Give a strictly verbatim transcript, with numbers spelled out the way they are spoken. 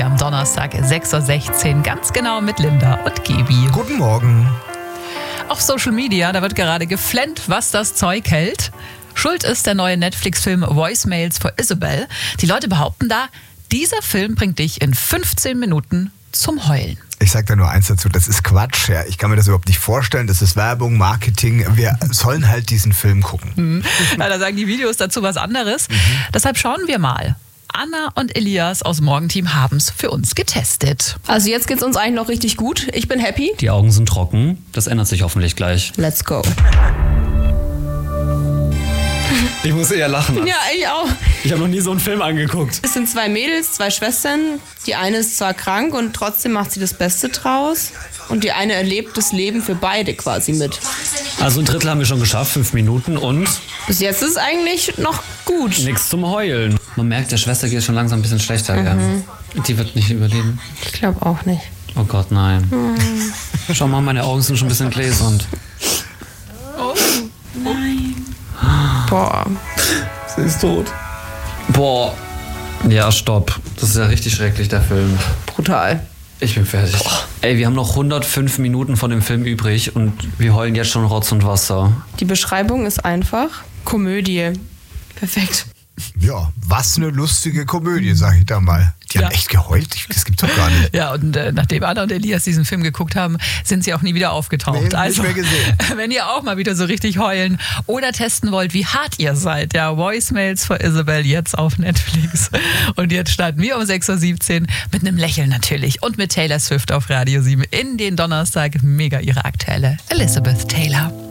am Donnerstag sechs Uhr sechzehn, ganz genau mit Linda und Gebi. Guten Morgen. Auf Social Media, da wird gerade geflennt, was das Zeug hält. Schuld ist der neue Netflix-Film Voicemails for Isabel. Die Leute behaupten da, dieser Film bringt dich in fünfzehn Minuten zum Heulen. Ich sage da nur eins dazu, das ist Quatsch. Ja. Ich kann mir das überhaupt nicht vorstellen. Das ist Werbung, Marketing. Wir sollen halt diesen Film gucken. Mhm. Ja, da sagen die Videos dazu was anderes. Mhm. Deshalb schauen wir mal. Anna und Elias aus Morgenteam haben es für uns getestet. Also jetzt geht's uns eigentlich noch richtig gut. Ich bin happy. Die Augen sind trocken. Das ändert sich hoffentlich gleich. Let's go. Ich muss eher lachen. Ja, ich auch. Ich habe noch nie so einen Film angeguckt. Es sind zwei Mädels, zwei Schwestern. Die eine ist zwar krank und trotzdem macht sie das Beste draus. Und die eine erlebt das Leben für beide quasi mit. Also ein Drittel haben wir schon geschafft, fünf Minuten und... Bis jetzt ist es eigentlich noch gut. Nichts zum Heulen. Man merkt, der Schwester geht schon langsam ein bisschen schlechter. Mhm. Ja. Die wird nicht überleben. Ich glaube auch nicht. Oh Gott, nein. Mhm. Schau mal, meine Augen sind schon ein bisschen gläsernd. Oh, nein. Boah. Sie ist tot. Boah. Ja, stopp. Das ist ja richtig schrecklich, der Film. Brutal. Ich bin fertig. Boah. Ey, wir haben noch hundertfünf Minuten von dem Film übrig und wir heulen jetzt schon Rotz und Wasser. Die Beschreibung ist einfach Komödie. Perfekt. Ja, was eine lustige Komödie, sag ich da mal. Die ja. haben echt geheult, das gibt's doch gar nicht. Ja, und äh, nachdem Anna und Elias diesen Film geguckt haben, sind sie auch nie wieder aufgetaucht. Nee, also, nicht mehr gesehen. Wenn ihr auch mal wieder so richtig heulen oder testen wollt, wie hart ihr seid, ja, Voicemails for Isabel jetzt auf Netflix. Und jetzt starten wir um sechs Uhr siebzehn mit einem Lächeln natürlich und mit Taylor Swift auf Radio sieben in den Donnerstag. Mega ihre aktuelle Elizabeth Taylor.